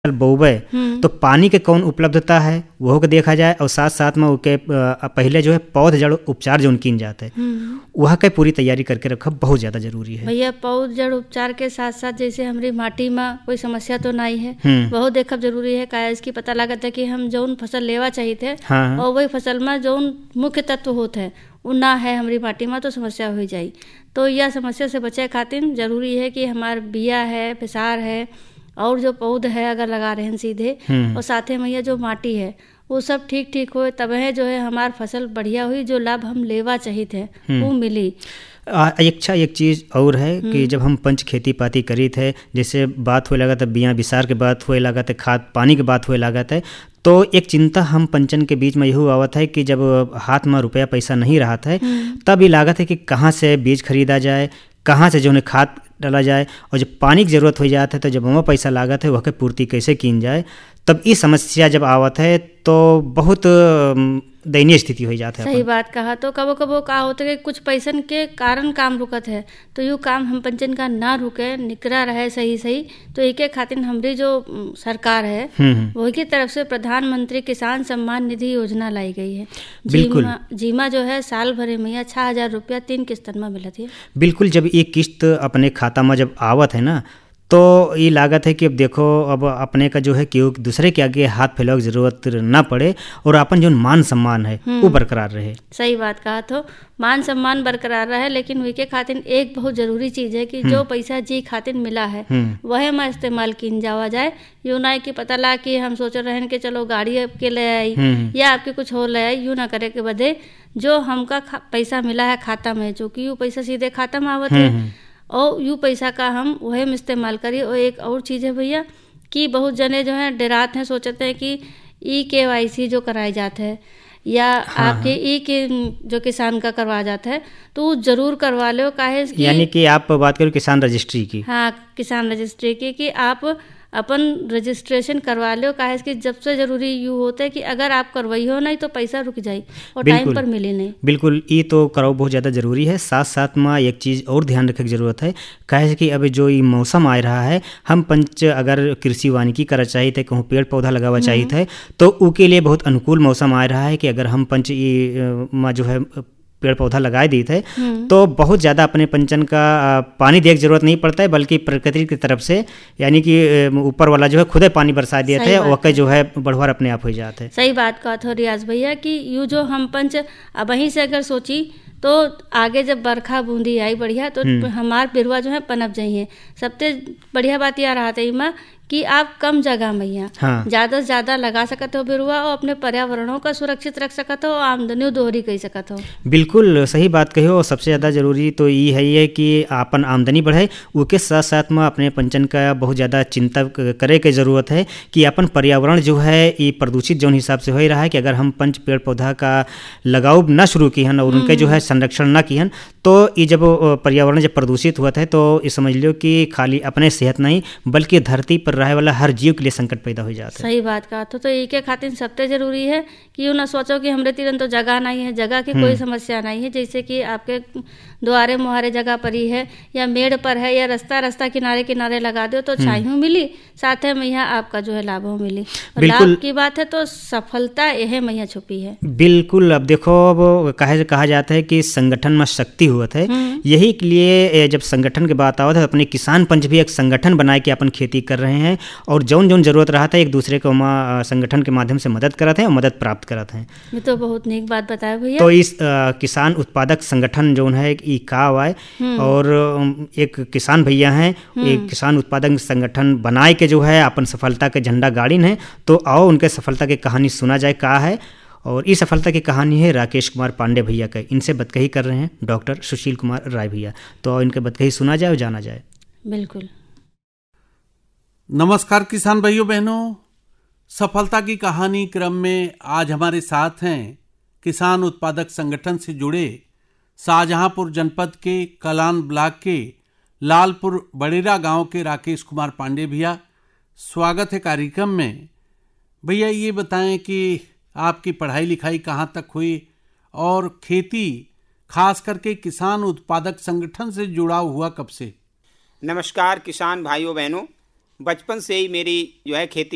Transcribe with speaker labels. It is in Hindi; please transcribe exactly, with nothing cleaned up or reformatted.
Speaker 1: बोबे तो पानी के कौन उपलब्धता है वो के देखा जाए और साथ साथ में उनके पहले जो है पौध जड़ उपचार जो किन जाते हैं वह के पूरी तैयारी करके रखा बहुत ज़्यादा जरूरी है।
Speaker 2: भैया पौध जड़ उपचार के साथ साथ जैसे हमारी माटी में कोई समस्या तो नहीं है वह देखब जरूरी है। क्या इसकी पता लागत है कि हम जौन फसल लेवा चाहिए थे हाँ। और वही फसल में जौन मुख्य तत्व होते हैं वो ना है हमारी माटी में तो समस्या हो जाए। तो यह समस्या से बचे खातिर जरूरी है कि हमार बिया है पिसार है और जो पौध है अगर लगा रहे हैं सीधे और साथ में यह जो माटी है वो सब ठीक ठीक हो तब है जो है हमार फसल बढ़िया हुई जो लाभ हम लेवा चाहिए थे वो मिली।
Speaker 1: अच्छा एक चीज़ और है कि जब हम पंच खेती पाती करी थे जैसे बात हुए लगा था बिया बिसार के बात हुए लगा था खाद पानी के बात हुए लगा था तो एक चिंता हम पंचन के बीच में यही आवत है कि जब हाथ में रुपया पैसा नहीं रहा था तब ये लागत है कि कहाँ से बीज खरीदा जाए कहाँ से जो है खाद डाला जाए और जब पानी की ज़रूरत हो जाता है तो जब वहाँ पैसा लागत है वह के पूर्ति कैसे की जाए तब ये समस्या जब आवत है तो बहुत दयनीय स्थिति हो जाता है।
Speaker 2: सही बात कहा। तो कबो कबो का होता है कि कुछ पैसन के कारण काम रुकत है तो यू काम हम पंचन का ना रुके निकरा रहे सही सही तो एक खातिर हमारी जो सरकार है वही की तरफ से प्रधानमंत्री किसान सम्मान निधि योजना लाई गई है।
Speaker 1: बिल्कुल
Speaker 2: जीमा, जीमा जो है साल भरे में छह हजार रुपया तीन किस्तन में मिलत है।
Speaker 1: बिल्कुल जब एक किस्त अपने खाता में जब आवत है ना तो ये लागत है कि अब देखो अब अपने का जो है कि दूसरे के आगे हाथ फैलाने की जरूरत ना पड़े और अपन जो मान सम्मान है वो बरकरार रहे।
Speaker 2: सही बात कहा। तो मान सम्मान बरकरार रहे लेकिन वही के खातिर एक बहुत जरूरी चीज है कि जो पैसा जी खातिर मिला है वह में इस्तेमाल किन जावा जाए। यूँ ना कि पता ला कि हम सोच रहे हैं कि चलो गाड़ी आपके ले आई या आपके कुछ और ले आई यूँ ना करे के बदे जो हमका पैसा मिला है खाता में जो कि यू पैसा सीधे खाता में आवत है और यू पैसा का हम वही में इस्तेमाल करिए। और एक और चीज़ है भैया कि बहुत जने जो है डराते हैं सोचते हैं कि ई के वाई सी जो कराए जाते हैं या हाँ, आपके ई के जो किसान का करवा जाता है तो जरूर करवा लो। काहे कि
Speaker 1: यानी कि आप बात करो किसान रजिस्ट्री की।
Speaker 2: हाँ किसान रजिस्ट्री की कि आप अपन रजिस्ट्रेशन करवा लो। काहे कि जब से जरूरी यू होता है कि अगर आप करवाई हो नहीं तो पैसा रुक जाए और टाइम पर मिले नहीं।
Speaker 1: बिल्कुल ये तो कराओ बहुत ज़्यादा ज़रूरी है। साथ साथ में एक चीज़ और ध्यान रखने की ज़रूरत है काहे कि अभी जो ये मौसम आ रहा है हम पंच अगर कृषि वानिकी करना चाहिए थे कहूँ पेड़ पौधा लगावा चाहिए थे तो उसके लिए बहुत अनुकूल मौसम आ रहा है कि अगर हम पंच ये जो है पेड़ पौधा लगाए दिए थे तो बहुत ज़्यादा अपने पंचन का पानी देने की जरूरत नहीं पड़ता है बल्कि प्रकृति की तरफ से यानी कि ऊपर वाला जो है खुद पानी बरसा दिए थे वह जो है बढ़वार अपने आप हो जाते हैं।
Speaker 2: सही बात कहा था रियाज भैया कि यू जो हम पंच अब वहीं से अगर सोची तो आगे जब बरखा बूंदी आई बढ़िया तो हमार बिरवा जो है पनप जाइए। सबसे बढ़िया बात यह रहा था इमा कि आप कम जगह में हाँ। ज़्यादा से ज़्यादा लगा सकते हो बिरुआ और अपने पर्यावरणों का सुरक्षित रख सकते हो आमदनी दोहरी कर सकते हो।
Speaker 1: बिल्कुल सही बात कही हो। सबसे ज़्यादा जरूरी तो ये है ये कि अपन आमदनी बढ़े उसके साथ साथ में अपने पंचन का बहुत ज़्यादा चिंता करे की ज़रूरत है कि अपन पर्यावरण जो है ये प्रदूषित जो हिसाब से हो ही रहा है कि अगर हम पंच पेड़ पौधा का लगाव न शुरू की हन और उनके जो है संरक्षण न की हन तो ये जब पर्यावरण जब प्रदूषित हुआ था तो ये समझ लो कि खाली अपने सेहत नहीं बल्कि धरती पर रहे वाला हर जीव के लिए संकट पैदा हो जाता है।
Speaker 2: सही बात कहा। तो, तो एक खातिर सबसे जरूरी है कि यूँ ना सोचो कि हमरे तीरन तो जगह नहीं है। जगह की कोई समस्या नहीं है। जैसे कि आपके द्वारे मुहारे जगह पर ही है या मेड़ पर है या रास्ता रास्ता किनारे किनारे लगा दो तो छाई मिली साथ में यहाँ आपका जो है लाभ हो मिली। लाभ की बात है तो सफलता यह मैया छुपी है।
Speaker 1: बिल्कुल। अब देखो अब कहे कहा जाता है कि संगठन में शक्ति हुआ है यही के लिए जब संगठन की बात आवत है अपने किसान पंच भी एक संगठन बनाए के अपन खेती कर रहे हैं और जौन जौन जरूरत रहा था एक दूसरे को संगठन के माध्यम से मदद करते हैं और मदद प्राप्त करते हैं।
Speaker 2: ये तो बहुत नेक बात बताया भैया।
Speaker 1: तो इस आ, किसान उत्पादक संगठन जो है ई काव है और एक किसान भैया हैं एक किसान उत्पादक संगठन बनाए के जो है अपन सफलता के झंडा गाड़ी है तो आओ उनके सफलता की कहानी सुना जाए का है। और इस सफलता की कहानी है राकेश कुमार पांडे भैया का। इनसे बतकही कर रहे हैं डॉक्टर सुशील कुमार राय भैया। तो इनके बतकही सुना जाए और जाना जाए।
Speaker 2: बिल्कुल।
Speaker 3: नमस्कार किसान भाइयों बहनों, सफलता की कहानी क्रम में आज हमारे साथ हैं किसान उत्पादक संगठन से जुड़े शाहजहांपुर जनपद के कलान ब्लॉक के लालपुर बड़ेरा गांव के राकेश कुमार पांडे भैया। स्वागत है कार्यक्रम में। भैया ये बताएं कि आपकी पढ़ाई लिखाई कहाँ तक हुई और खेती खास करके किसान उत्पादक संगठन से जुड़ा हुआ कब से?
Speaker 4: नमस्कार किसान भाइयों बहनों, बचपन से ही मेरी जो है खेती